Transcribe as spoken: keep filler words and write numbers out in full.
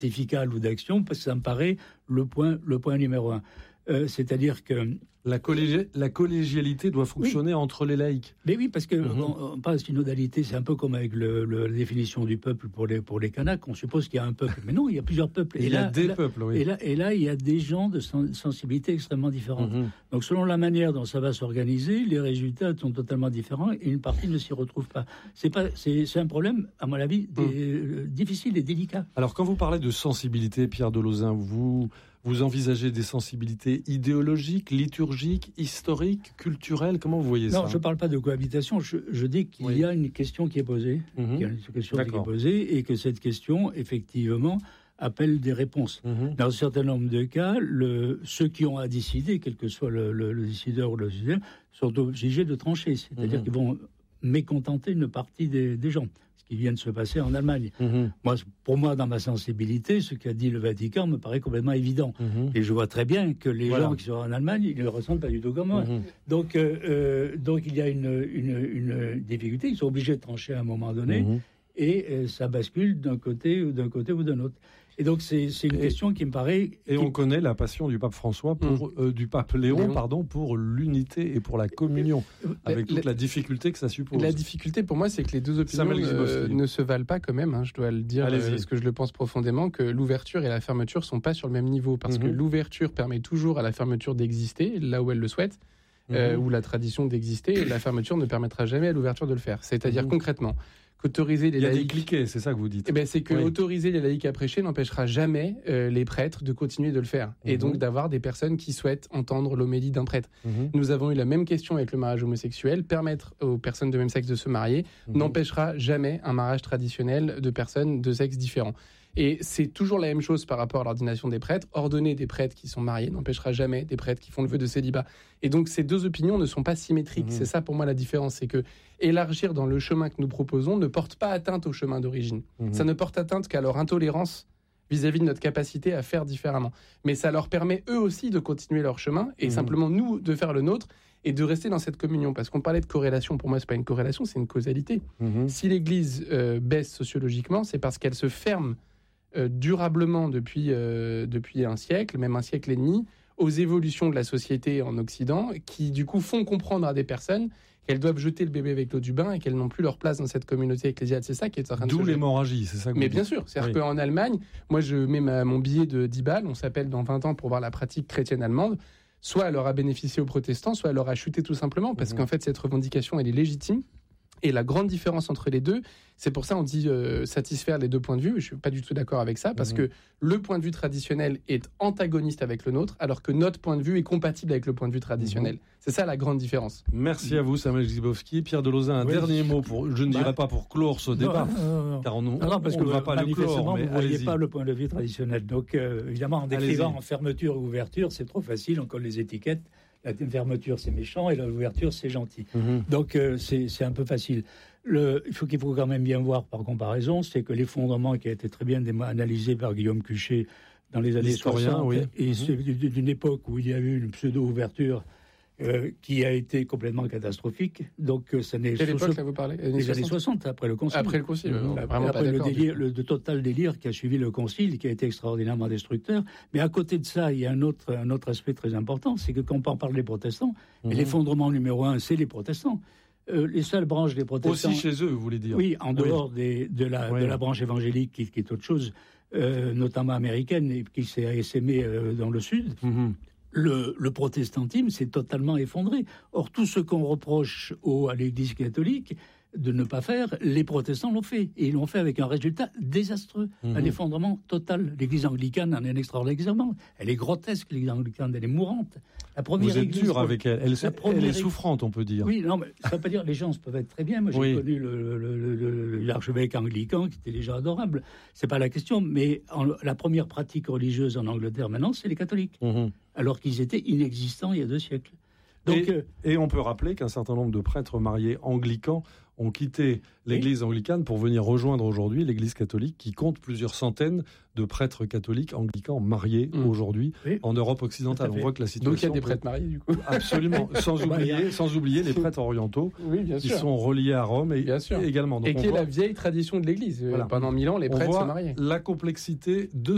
pontificale ou d'action, parce que ça me paraît le point, le point numéro un. Euh, c'est-à-dire que... La, collégi- la collégialité doit fonctionner oui. entre les laïcs. Mais oui, parce que mm-hmm. on, on passe synodalité, c'est un peu comme avec le, le, la définition du peuple pour les, pour les Kanaks, on suppose qu'il y a un peuple. Mais non, il y a plusieurs peuples. Et, et il là, y a des là, peuples, oui. Et là, et là, il y a des gens de sen- sensibilité extrêmement différentes. Mm-hmm. Donc selon la manière dont ça va s'organiser, les résultats sont totalement différents et une partie ne s'y retrouve pas. C'est, pas, c'est, c'est un problème, à mon avis, des, mm. euh, difficile et délicat. Alors quand vous parlez de sensibilité, Pierre Delauzin, vous... Vous envisagez des sensibilités idéologiques, liturgiques, historiques, culturelles? Comment vous voyez ça? Non, je ne parle pas de cohabitation. Je, je dis qu'il oui. y a une question qui est posée, mmh. qu'il y a une question D'accord. qui est posée, et que cette question, effectivement, appelle des réponses. Mmh. Dans un certain nombre de cas, le, ceux qui ont à décider, quel que soit le, le, le décideur ou le décideur, sont obligés de trancher. C'est-à-dire mmh. qu'ils vont mécontenter une partie des, des gens. Qui vient de se passer en Allemagne. Mmh. Moi, pour moi, dans ma sensibilité, ce qu'a dit le Vatican me paraît complètement évident. Mmh. Et je vois très bien que les voilà. gens qui sont en Allemagne, ils ne le ressentent pas du tout comme moi. Mmh. Donc, euh, euh, donc, il y a une, une, une difficulté. Ils sont obligés de trancher à un moment donné. Mmh. Et euh, ça bascule d'un côté ou d'un côté ou d'un autre. Et donc c'est, c'est une et, question qui me paraît... Et qui... on connaît la passion du pape François, pour, mmh. euh, du pape Léon, Léon, pardon, pour l'unité et pour la communion, avec toute la, la difficulté que ça suppose. La difficulté pour moi, c'est que les deux opinions euh, ne se valent pas quand même, hein, je dois le dire, euh, parce que je le pense profondément, que l'ouverture et la fermeture sont pas sur le même niveau, parce mmh. que l'ouverture permet toujours à la fermeture d'exister, là où elle le souhaite, mmh. euh, ou la tradition d'exister, et la fermeture ne permettra jamais à l'ouverture de le faire. C'est-à-dire mmh. concrètement... Qu'autoriser les Il y a laïcs... des cliquets, c'est ça que vous dites. Eh ben, c'est que oui. autoriser les laïcs à prêcher n'empêchera jamais euh, les prêtres de continuer de le faire. Mm-hmm. Et donc d'avoir des personnes qui souhaitent entendre l'homélie d'un prêtre. Mm-hmm. Nous avons eu la même question avec le mariage homosexuel. Permettre aux personnes de même sexe de se marier mm-hmm. n'empêchera jamais un mariage traditionnel de personnes de sexe différent. Et c'est toujours la même chose par rapport à l'ordination des prêtres. Ordonner des prêtres qui sont mariés n'empêchera jamais des prêtres qui font le vœu de célibat. Et donc ces deux opinions ne sont pas symétriques. Mmh. C'est ça pour moi la différence. C'est que élargir dans le chemin que nous proposons ne porte pas atteinte au chemin d'origine. Mmh. Ça ne porte atteinte qu'à leur intolérance vis-à-vis de notre capacité à faire différemment. Mais ça leur permet eux aussi de continuer leur chemin et mmh. simplement nous de faire le nôtre et de rester dans cette communion. Parce qu'on parlait de corrélation. Pour moi, c'est pas une corrélation, c'est une causalité. Mmh. Si l'Église euh, baisse sociologiquement, c'est parce qu'elle se ferme Euh, durablement depuis, euh, depuis un siècle, même un siècle et demi, aux évolutions de la société en Occident, qui du coup font comprendre à des personnes qu'elles doivent jeter le bébé avec l'eau du bain et qu'elles n'ont plus leur place dans cette communauté ecclésiale. C'est ça qui est en train de se... D'où l'hémorragie, c'est ça que Mais vous bien dites. sûr, c'est-à-dire oui. qu'en Allemagne, moi je mets ma, mon billet de dix balles, on s'appelle dans vingt ans pour voir la pratique chrétienne allemande, soit elle aura bénéficié aux protestants, soit elle aura chuté tout simplement, parce mmh. qu'en fait cette revendication elle est légitime. Et la grande différence entre les deux, c'est pour ça on dit euh, satisfaire les deux points de vue. Je suis pas du tout d'accord avec ça, parce mmh. que le point de vue traditionnel est antagoniste avec le nôtre, alors que notre point de vue est compatible avec le point de vue traditionnel. Mmh. C'est ça la grande différence. Merci à vous, Samuel Grzybowski. Pierre Delauzin, un oui. dernier mot, pour, je ne dirais pas pour clore ce débat, non, non, non. car on, non, non, parce on que ne va pas le clore. Mais vous ne voyez pas le point de vue traditionnel. Donc euh, évidemment, en décrivant en fermeture ou ouverture, c'est trop facile, on colle les étiquettes. La fermeture, c'est méchant, et l'ouverture, c'est gentil. Mmh. Donc, euh, c'est, c'est un peu facile. Le, il faut qu'il faut quand même bien voir, par comparaison, c'est que l'effondrement qui a été très bien analysé par Guillaume Cuchet dans les années soixante, oui. et mmh. d'une époque où il y a eu une pseudo-ouverture euh, qui a été complètement catastrophique. Donc, ça n'est... Quelle époque, là, vous parlez? Les années soixante, après le Concile. Après le Concile, mmh. là, vraiment après pas le, délire, le, le total délire qui a suivi le Concile, qui a été extraordinairement destructeur. Mais à côté de ça, il y a un autre, un autre aspect très important, c'est que quand on parle des protestants, mmh. l'effondrement numéro un, c'est les protestants. Euh, les seules branches des protestants... Aussi chez eux, vous voulez dire? Oui, en dehors oui. Des, de, la, oui. de la branche évangélique, qui, qui est autre chose, euh, notamment américaine, et qui s'est essaimée euh, dans le Sud. Mmh. Le, le protestantisme s'est totalement effondré. Or, tout ce qu'on reproche au, à l'Église catholique de ne pas faire, les protestants l'ont fait. Et ils l'ont fait avec un résultat désastreux, mmh. un effondrement total. L'Église anglicane en est un extraordinaire exemple. Elle est grotesque, l'Église anglicane, elle est mourante. La première Vous êtes église, dur avec elle, elle, elle est souffrante, on peut dire. Oui, non, mais ça veut pas dire les gens peuvent être très bien. Moi, j'ai oui. connu le, le, le, le, l'archevêque anglican qui était déjà adorable. C'est pas la question, mais en, la première pratique religieuse en Angleterre maintenant, c'est les catholiques. Mmh. Alors qu'ils étaient inexistants il y a deux siècles. Donc, et, euh, et on peut rappeler qu'un certain nombre de prêtres mariés anglicans ont quitté l'église oui. anglicane pour venir rejoindre aujourd'hui l'église catholique, qui compte plusieurs centaines de prêtres catholiques anglicans mariés mmh. aujourd'hui oui. en Europe occidentale. On voit que la situation... Donc il y a des prêtres mariés du coup. Absolument, sans oublier, sans oublier les prêtres orientaux oui, bien qui sûr. sont reliés à Rome et, bien sûr. et également. Donc et qui est voit... la vieille tradition de l'église. Voilà. Pendant mille ans, les prêtres se mariaient. La complexité de